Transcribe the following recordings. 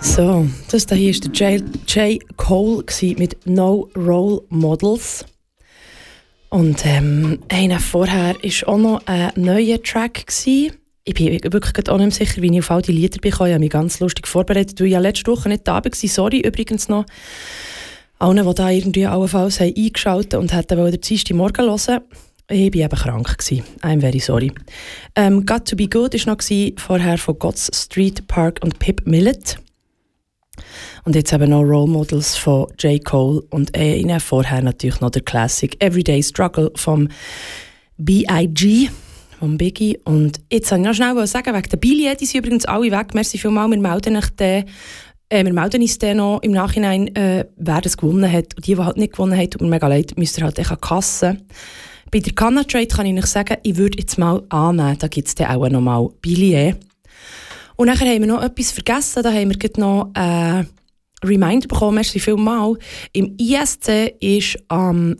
So, das hier war der J. Cole mit No Role Models. Und einer vorher war auch noch ein neuer Track. Ich bin wirklich auch nicht sicher, wie ich auf all die Lieder bekomme. Ich habe mich ganz lustig vorbereitet, weil ich ja letzte Woche nicht da war. Sorry übrigens noch allen, die da irgendwie allenfalls eingeschaltet und hätten den Dienstag morgen hören. Ich war eben krank. I'm very sorry. Got to be Good war noch vorher von God's Street Park und Pip Millett. Und jetzt eben noch Role Models von J. Cole und ihnen vorher natürlich noch der Classic Everyday Struggle vom B.I.G., vom Biggie. Und jetzt wollte ich noch schnell sagen, wegen der Billionen, die sind übrigens alle weg. Merci vielmals, wir melden uns dann noch im Nachhinein, wer das gewonnen hat. Und die halt nicht gewonnen haben, tut mir mega leid, müsst ihr halt echt an die Kasse. Bei der Canna Trade kann ich euch sagen, ich würde jetzt mal annehmen, da gibt es dann auch noch mal Billionen. Und dann haben wir noch etwas vergessen, da haben wir noch Reminder bekommen, merci vielmals. Im ISC ist am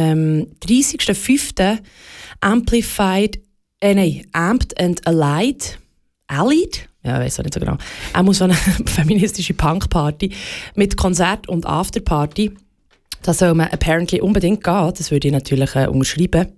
30.05. Amped and Allied? Ja, ich weiß auch nicht so genau. Auch muss so eine feministische Punkparty mit Konzert und Afterparty. Da soll man apparently unbedingt gehen. Das würde ich natürlich unterschreiben.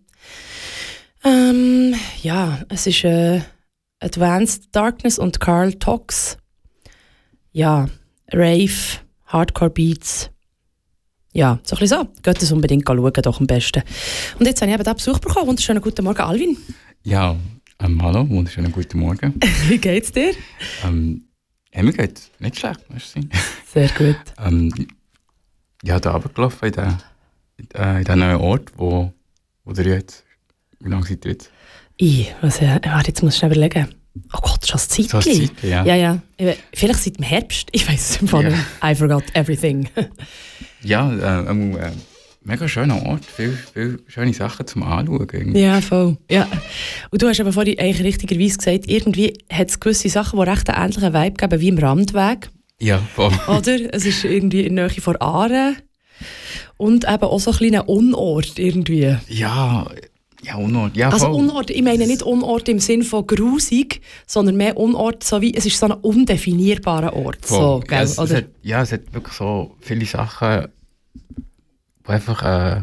Ja, es ist Advanced Darkness und Carl Tox. Ja, Rave, Hardcore Beats. Ja, so ein bisschen so. Geht das unbedingt schauen, doch am besten. Und jetzt habe ich eben da Besuch bekommen. Wunderschönen guten Morgen, Alvin. Ja, hallo, wunderschönen guten Morgen. Wie geht's dir? Mir geht's nicht schlecht, merci. Sehr gut. Ich habe da runtergelaufen in den neuen Ort, wo ihr jetzt... Wie lange seid ihr jetzt? Jetzt muss ich schnell überlegen. Oh Gott, schon ein Zeitchen. Ja. Ja. Vielleicht seit dem Herbst. Ich weiss es im Fall nicht. I forgot everything. Ja, mega schöner Ort. Viel schöne Sachen zum Anschauen. Irgendwie. Ja, voll. Ja. Und du hast aber vorhin eigentlich richtigerweise gesagt, irgendwie hat es gewisse Sachen, die recht einen ähnlichen Vibe geben, wie im Randweg. Ja, voll. Oder? Es ist irgendwie in der Nähe von Aare. Und eben auch so ein kleiner Unort irgendwie. Ja, Unort. Ja, also Unort, ich meine nicht Unort im Sinn von grusig, sondern mehr Unort, so wie, es ist so ein undefinierbarer Ort. So, ja, es hat wirklich so viele Sachen, wo einfach,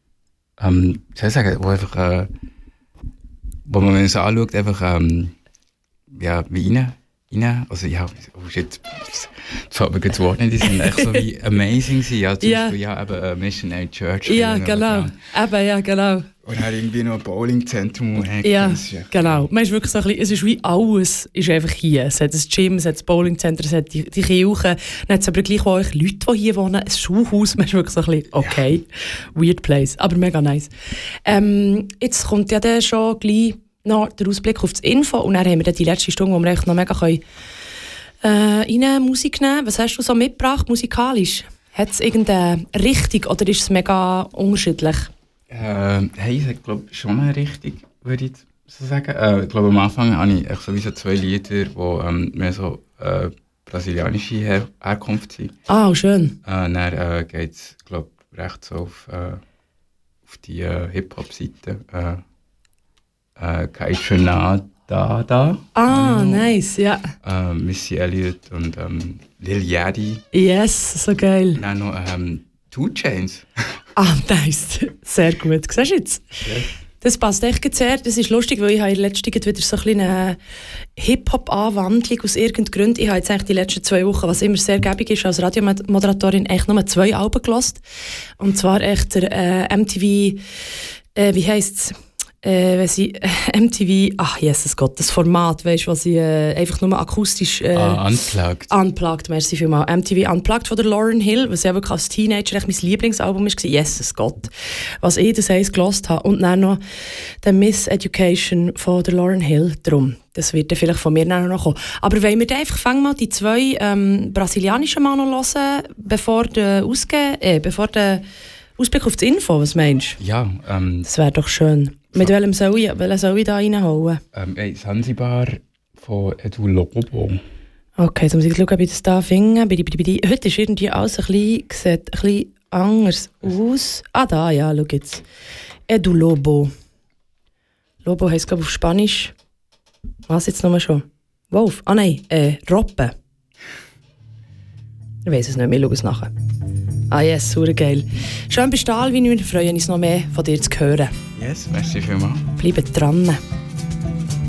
wo man es anschaut, einfach, wie rein. Also ja, jetzt fällt mir das Wort nicht, die sind echt so wie amazing sind. Ja, zum Beispiel eben Missionary Church. Ja, genau. Ja, genau. Und dann irgendwie noch ein Bowlingzentrum. Ja, genau. Man ist wirklich so ein bisschen, es ist wie alles ist einfach hier. Es hat ein Gym, es hat das Bowlingcenter, es hat die Kirche. Dann hat es aber gleich auch Leute, die hier wohnen, ein Schulhaus. Man ist wirklich so ein bisschen, okay, weird place, aber mega nice. Jetzt kommt ja dann schon gleich noch der Ausblick auf das Info und dann haben wir dann die letzte Stunde, wo wir echt noch mega rein Musik nehmen. Was hast du so mitgebracht, musikalisch? Hat es irgendeine Richtung oder ist es mega unterschiedlich? Ich glaube schon eine Richtung, würde ich so sagen. Ich glaube, am Anfang habe ich sowieso 2 Lieder, die mehr so brasilianische Herkunft sind. Ah, schön. Dann geht es, glaube ich, recht so auf die Hip-Hop-Seite. Caixonada. Ah, nice, ja. Missy Elliott und Lil Yachty. Yes, so geil. Und dann noch 2 Chainz. Ah, nice. Sehr gut. Siehst du jetzt? Ja. Das passt echt sehr. Das ist lustig, weil ich habe letztens wieder so eine Hip-Hop-Anwandlung aus irgendeinem Grund. Ich habe jetzt eigentlich die letzten 2 Wochen, was immer sehr gäbig ist, als Radiomoderatorin, echt nur 2 Alben gehört. Und zwar echt der MTV, wie heisst es? Wenn sie MTV, ach Jesus Gott, das Format, weißt du, was sie einfach nur akustisch... Unplugged. Unplugged, merci vielmals. MTV Unplugged von der Lauryn Hill, was ja wirklich als Teenager echt mein Lieblingsalbum war. Jesus Gott, was ich das eins gehört habe. Und dann noch der Miss Education von der Lauryn Hill. Drum, das wird dann vielleicht von mir noch kommen. Aber wollen wir dann einfach mal die 2 brasilianischen Mal noch hören, bevor der Ausblick auf das Info, was meinst du? Ja. Das wäre doch schön. Mit welchem soll ich da reinhauen? Sansibar von Edu Lobo. Okay, jetzt muss ich schauen, ob ich das da finde. Heute ist irgendwie alles sieht ein bisschen anders aus. Ah, da, ja, schau jetzt. Edu Lobo. Lobo heisst, glaube ich, auf Spanisch. Was jetzt nochmal schon? Wolf? Ah nein, Robbe. Ich weiss es nicht, wir schauen es nachher. Ah yes, super geil. Schön bist du da, Alvin, wir freuen uns noch mehr von dir zu hören. Yes, merci vielmals. Bleibt dran.